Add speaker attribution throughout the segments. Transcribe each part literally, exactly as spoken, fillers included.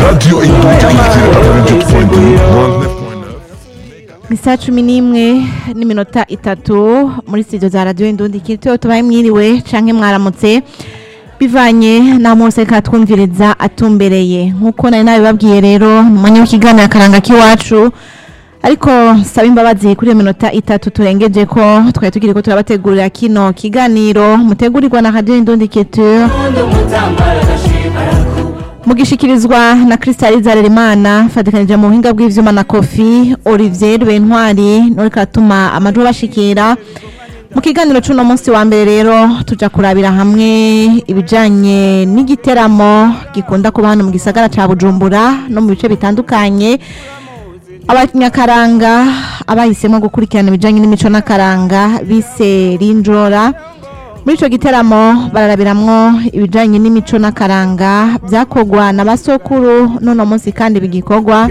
Speaker 1: Radio
Speaker 2: Ni saa cumi n'imwe n'iminota itatu muri studio za Radio Indundi Kirito tubaye mwiriwe canke mwaramutse bivanye na mose katwumviriza atumbereye nkuko nari nabibabwiye rero umwanya w'ikiganiro akaranga kiwacu ariko saba imbabazi kuri iyo minota itatu turengeje ko twari tukiri ko turabategurira kino kiganiro mutegurirwa na Radio Indundi Kirito mugishikirizwa na Kristaliza Lerimana fadikanije mu buhinga bw'ivyuma na Kofi Olivier Bentwari no katuma amajwi bashikira mu kiganiro cuno munsi wa mbere rero tuja kurabira hamwe ibijanye n'igiteramo gikunda kuba hano mu gisagara ca Bujumbura no mu bice bitandukanye abanyakaranga abahisemo gukurikirana ibijanye n'imico n'akaranga bise Rinjora. Muri ico giteramo bararabiramwo ibijanye n'imico n'akaranga byakogwa na basokuru none munsi kandi bigikogwa.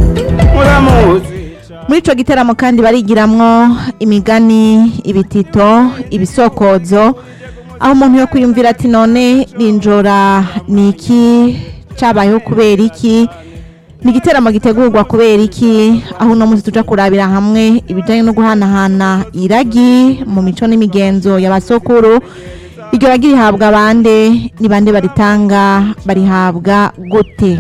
Speaker 2: Muri ico giteramo kandi barigiramwo imigani, ibitito, ibisokozo aho umuntu yo kwiyumvira ati none Rinjora niki cabayeho kubera iki, ni igiteramo gitegurwa kubera iki, aho uno munsi tuja kurabira hamwe ibijanye no guhanahana iragi mu mico n'imigenzo y'abasokuru. Iryo ragi rihabwa bande, ni bande baritanga, barihabwa gute?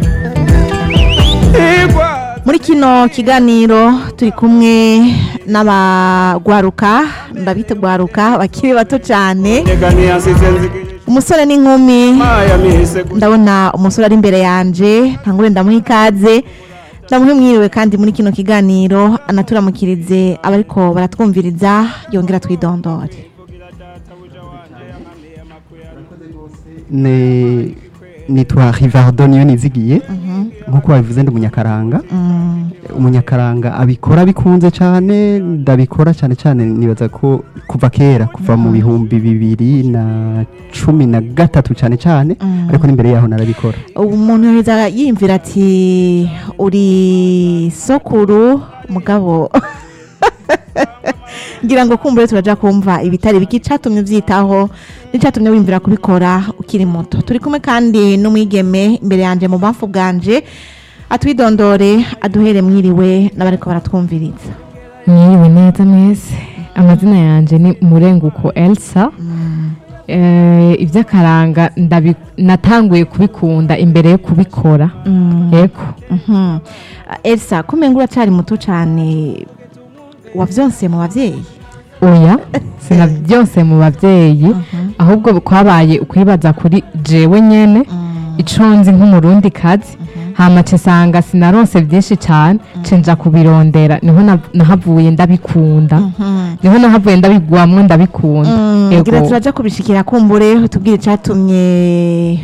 Speaker 2: Muri kino kiganiro turi kumwe n'abagwaruka, ndabita gwaruka bakiri bato cyane, umusore n'inkumi. Ndabona umusore ari imbere yanje, ntangure ndamuha ikaze, ndamuhe mwiriwe kandi muri kino kiganiro anaturamukirize abariko baratwumviriza yongera twidondore.
Speaker 3: Ne nitwa Rivardo niyo nizigiye nkuko babivuze ndi umunyakaranga. Umunyakaranga abikora bikunze cyane, ndabikora cyane cyane nibaza ko kuva kera kuva mu bihumbi bibiri na cumi na gatatu cyane cyane, ariko n'imbere yaho narabikora.
Speaker 2: Umuntu yoheza yimvira ati uri sokuru mugabo ngira ngo kumbure turaja kumva ibitari biki catumye vyitaho nicatumye wimvira kubikora ukiri muto. Turi kumwe kandi n'umwigeme imbere yanje mu bafu bwanje atwidondore aduhere mwiriwe n'abariko baratwumviriza.
Speaker 4: Mwiriwe neza mwese, amazina yanje ni Murenguko Elsa. mm. eh ivyakaranga ndabi natanguye kubikunda imbere yo kubikora.
Speaker 2: mm.
Speaker 4: Yego.
Speaker 2: mhm Elsa kumengura cyari muto cyane, wavyonse mu bavyeyi?
Speaker 4: Oya, sina byose mu bavyeyi, ahubwo kwabaye ukwibaza kuri jewe nyene iconzi nk'umurundi kazi. Hama cisanga sinaronse byinshi cyane, cenja kubirondera, niho nahavuye ndabikunda, niho nahavuye ndabigwamwe ndabikunda.
Speaker 2: Yego, turaja kubishikira kumbure tubwire catumye